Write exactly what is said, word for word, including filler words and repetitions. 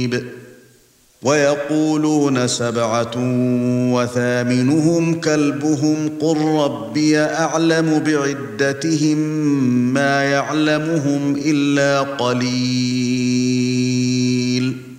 ويقولون سبعة وثامنهم كلبهم قل ربي أعلم بعدتهم ما يعلمهم إلا قليل